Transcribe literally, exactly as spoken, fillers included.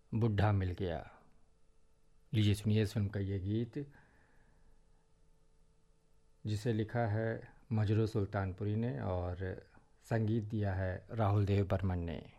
बुढ़ा मिल गया। लीजिए सुनिए इस फिल्म का ये गीत, जिसे लिखा है मजरू सुल्तानपुरी ने और संगीत दिया है राहुल देव बर्मन ने।